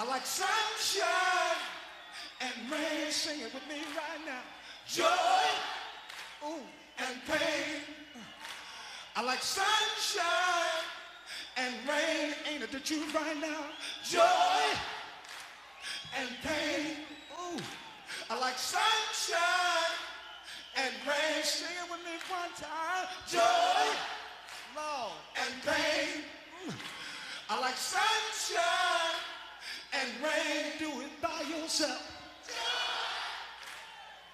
like sunshine and rain. Sing it with me right now. Joy, ooh, and pain. I like sunshine and rain. Ain't it the truth right now? Joy and pain. Ooh, I like sunshine and rain. Sing it with me one time. Joy, Lord, and pain. I like sunshine and rain. Do it by yourself.